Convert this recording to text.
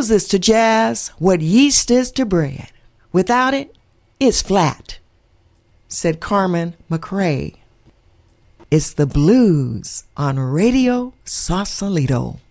Blues is to jazz what yeast is to bread. Without it, it's flat, said Carmen McRae. It's the blues on Radio Sausalito.